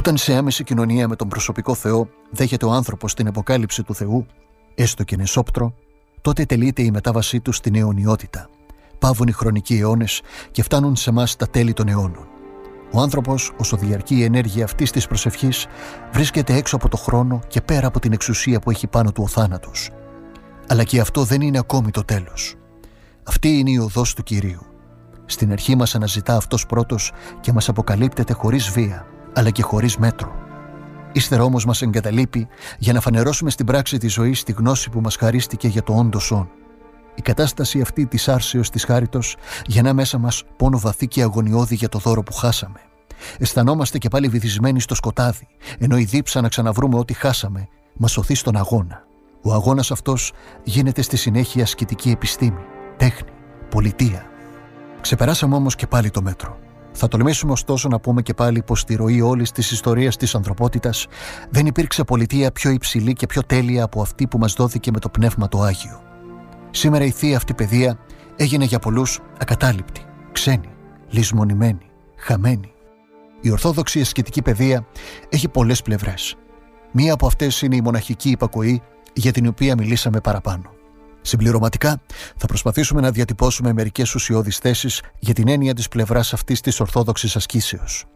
Όταν σε άμεση κοινωνία με τον προσωπικό Θεό δέχεται ο άνθρωπος την αποκάλυψη του Θεού, έστω και νεσόπτρο, τότε τελείται η μετάβασή του στην αιωνιότητα. Παύουν οι χρονικοί αιώνες και φτάνουν σε εμάς τα τέλη των αιώνων. Ο άνθρωπος, όσο διαρκεί η ενέργεια αυτής της προσευχής, βρίσκεται έξω από το χρόνο και πέρα από την εξουσία που έχει πάνω του ο θάνατος. Αλλά και αυτό δεν είναι ακόμη το τέλος. Αυτή είναι η οδός του Κυρίου. Στην αρχή μας αναζητά αυτός πρώτος και μας αποκαλύπτεται χωρίς βία, αλλά και χωρίς μέτρο. Ύστερα όμως μας εγκαταλείπει για να φανερώσουμε στην πράξη της ζωής τη γνώση που μας χαρίστηκε για το όντως όν. Η κατάσταση αυτή της άρσεως της χάριτος γεννά μέσα μας πόνο βαθύ και αγωνιώδη για το δώρο που χάσαμε. Αισθανόμαστε και πάλι βυθισμένοι στο σκοτάδι, ενώ η δίψα να ξαναβρούμε ό,τι χάσαμε μας σωθεί στον αγώνα. Ο αγώνας αυτός γίνεται στη συνέχεια ασκητική επιστήμη, τέχνη, πολιτεία. Ξεπεράσαμε όμως και πάλι το μέτρο. Θα τολμήσουμε ωστόσο να πούμε και πάλι πως στη ροή όλης της ιστορίας της ανθρωπότητας δεν υπήρξε πολιτεία πιο υψηλή και πιο τέλεια από αυτή που μας δόθηκε με το Πνεύμα το Άγιο. Σήμερα η θεία αυτή παιδεία έγινε για πολλούς ακατάληπτη, ξένη, λησμονημένη, χαμένη. Η ορθόδοξη ασκητική παιδεία έχει πολλές πλευρές. Μία από αυτές είναι η μοναχική υπακοή, για την οποία μιλήσαμε παραπάνω. Συμπληρωματικά, θα προσπαθήσουμε να διατυπώσουμε μερικές ουσιώδεις θέσεις για την έννοια της πλευράς αυτής της ορθόδοξης ασκήσεως.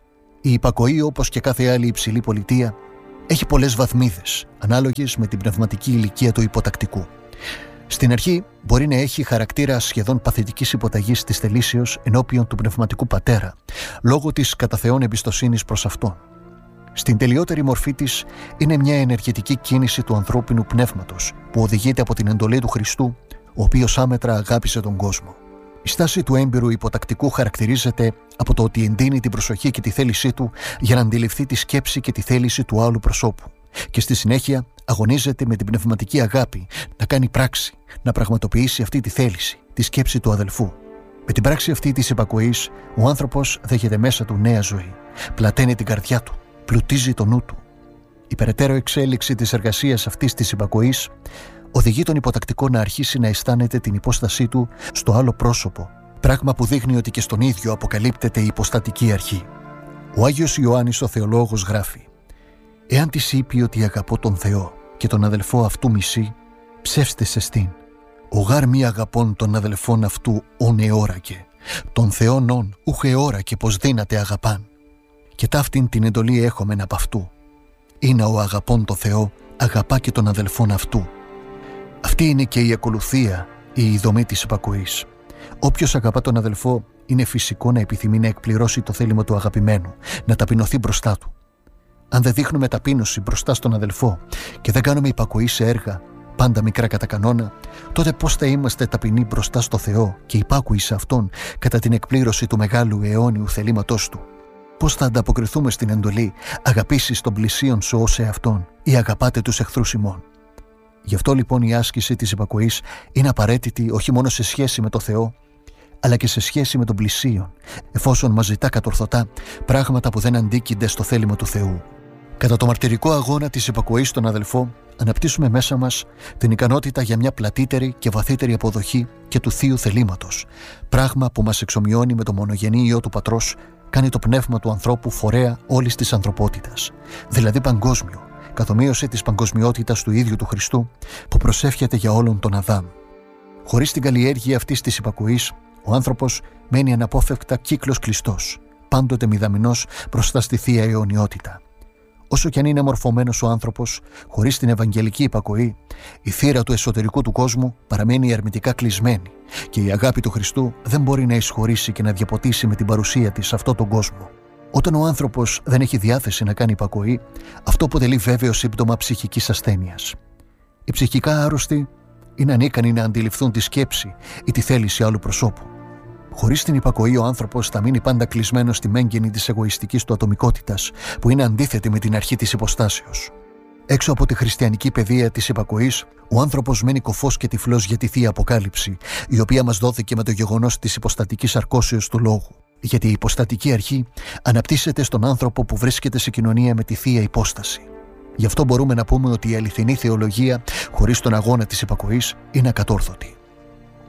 Η υπακοή, όπως και κάθε άλλη υψηλή πολιτεία, έχει πολλές βαθμίδες, ανάλογες με την πνευματική ηλικία του υποτακτικού. Στην αρχή μπορεί να έχει χαρακτήρα σχεδόν παθητικής υποταγής της θελήσεως ενώπιον του πνευματικού πατέρα, λόγω της κατά Θεόν εμπιστοσύνης προς αυτόν. Στην τελειότερη μορφή της είναι μια ενεργητική κίνηση του ανθρώπινου πνεύματος που οδηγείται από την εντολή του Χριστού, ο οποίος άμετρα αγάπησε τον κόσμο. Η στάση του έμπειρου υποτακτικού χαρακτηρίζεται από το ότι εντείνει την προσοχή και τη θέλησή του για να αντιληφθεί τη σκέψη και τη θέληση του άλλου προσώπου και στη συνέχεια αγωνίζεται με την πνευματική αγάπη να κάνει πράξη, να πραγματοποιήσει αυτή τη θέληση, τη σκέψη του αδελφού. Με την πράξη αυτή της υπακοής, ο άνθρωπος δέχεται μέσα του νέα ζωή, πλαταίνει την καρδιά του, πλουτίζει το νου του. Η περαιτέρω εξέλιξη της εργασίας αυτής της υπακοής οδηγεί τον υποτακτικό να αρχίσει να αισθάνεται την υπόστασή του στο άλλο πρόσωπο, πράγμα που δείχνει ότι και στον ίδιο αποκαλύπτεται η υποστατική αρχή. Ο Άγιος Ιωάννης ο Θεολόγος γράφει: «Εάν της είπε ότι αγαπώ τον Θεό και τον αδελφό αυτού μισή, ψεύστες εστίν. Ο γάρ μη αγαπών των αδελφών αυτού ον εώρακε, τον Θεόν ον ουχ εώρακε πως δύναται αγαπάν. Και ταύτην την εντολή έχομεν απ' αυτού. Είναι ο αγαπών το Θεό, αγαπά και τον αδελφόν αυτού». Αυτή είναι και η ακολουθία, η δομή της υπακοής. Όποιος αγαπά τον αδελφό, είναι φυσικό να επιθυμεί να εκπληρώσει το θέλημα του αγαπημένου, να ταπεινωθεί μπροστά του. Αν δεν δείχνουμε ταπείνωση μπροστά στον αδελφό και δεν κάνουμε υπακοή σε έργα, πάντα μικρά κατά κανόνα, τότε πώς θα είμαστε ταπεινοί μπροστά στο Θεό και υπάκουοι σε Αυτόν κατά την εκπλήρωση του μεγάλου αιώνιου θελήματός Του? Πώς θα ανταποκριθούμε στην εντολή «Αγαπήσεις τον πλησίον σου ως εαυτόν» ή «Αγαπάτε τους εχθρούς ημών»? Γι' αυτό λοιπόν η άσκηση της υπακοής είναι απαραίτητη όχι μόνο σε σχέση με το Θεό, αλλά και σε σχέση με τον πλησίον, εφόσον μας ζητά κατορθωτά πράγματα που δεν αντίκεινται στο θέλημα του Θεού. Κατά το μαρτυρικό αγώνα της υπακοής στον αδελφό, αναπτύσσουμε μέσα μας την ικανότητα για μια πλατύτερη και βαθύτερη αποδοχή και του θείου θελήματος, πράγμα που μας εξομοιώνει με το μονογενή Υιό του Πατρός, κάνει το πνεύμα του ανθρώπου φορέα όλης της ανθρωπότητας, δηλαδή παγκόσμιο, καθομοίωση της παγκοσμιότητας του ίδιου του Χριστού, που προσεύχεται για όλον τον Αδάμ. Χωρίς την καλλιέργεια αυτής της υπακοής, ο άνθρωπος μένει αναπόφευκτα κύκλος κλειστός, πάντοτε μηδαμινός μπροστά στη θεία αιωνιότητα. Όσο κι αν είναι μορφωμένος ο άνθρωπος, χωρίς την ευαγγελική υπακοή, η θύρα του εσωτερικού του κόσμου παραμένει ερμητικά κλεισμένη και η αγάπη του Χριστού δεν μπορεί να εισχωρήσει και να διαποτίσει με την παρουσία της σε αυτόν τον κόσμο. Όταν ο άνθρωπος δεν έχει διάθεση να κάνει υπακοή, αυτό αποτελεί βέβαιο σύμπτωμα ψυχικής ασθένειας. Οι ψυχικά άρρωστοι είναι ανίκανοι να αντιληφθούν τη σκέψη ή τη θέληση άλλου προσώπου. Χωρίς την υπακοή, ο άνθρωπος θα μείνει πάντα κλεισμένος στη μέγενη της εγωιστικής του ατομικότητας, που είναι αντίθετη με την αρχή της υποστάσεως. Έξω από τη χριστιανική παιδεία της υπακοής, ο άνθρωπος μένει κωφός και τυφλός για τη θεία αποκάλυψη, η οποία μας δόθηκε με το γεγονός της υποστατικής αρκώσεως του λόγου. Γιατί η υποστατική αρχή αναπτύσσεται στον άνθρωπο που βρίσκεται σε κοινωνία με τη θεία υπόσταση. Γι' αυτό μπορούμε να πούμε ότι η αληθινή θεολογία, χωρίς τον αγώνα της υπακοής, είναι ακατόρθωτη.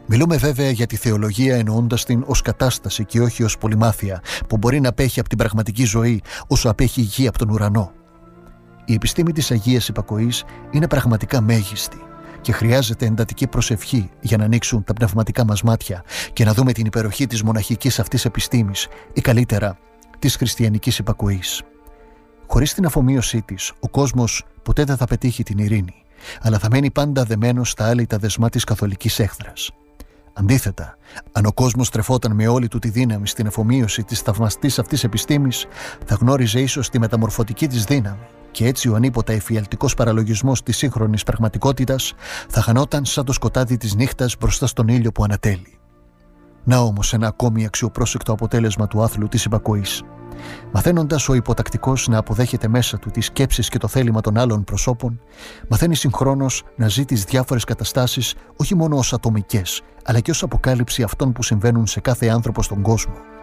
Μιλούμε βέβαια για τη θεολογία εννοώντας την ως κατάσταση και όχι ως πολυμάθεια που μπορεί να απέχει από την πραγματική ζωή όσο απέχει η γη από τον ουρανό. Η επιστήμη της Αγίας Υπακοής είναι πραγματικά μέγιστη και χρειάζεται εντατική προσευχή για να ανοίξουν τα πνευματικά μας μάτια και να δούμε την υπεροχή της μοναχικής αυτής επιστήμης ή καλύτερα της χριστιανικής υπακοής. Χωρίς την αφομοίωσή της, ο κόσμος ποτέ δεν θα πετύχει την ειρήνη, αλλά θα μένει πάντα δεμένος στα άλυτα δεσμά της καθολικής έχθρας. Αντίθετα, αν ο κόσμος στρεφόταν με όλη του τη δύναμη στην αφομοίωση της θαυμαστής αυτής επιστήμης, θα γνώριζε ίσως τη μεταμορφωτική της δύναμη και έτσι ο ανίποτα εφιαλτικός παραλογισμός της σύγχρονης πραγματικότητας θα χανόταν σαν το σκοτάδι της νύχτας μπροστά στον ήλιο που ανατέλει. Να όμως ένα ακόμη αξιοπρόσεκτο αποτέλεσμα του άθλου της υπακοής. Μαθαίνοντας ο υποτακτικός να αποδέχεται μέσα του τις σκέψεις και το θέλημα των άλλων προσώπων, μαθαίνει συγχρόνως να ζει τις διάφορες καταστάσεις όχι μόνο ως ατομικές, αλλά και ως αποκάλυψη αυτών που συμβαίνουν σε κάθε άνθρωπο στον κόσμο.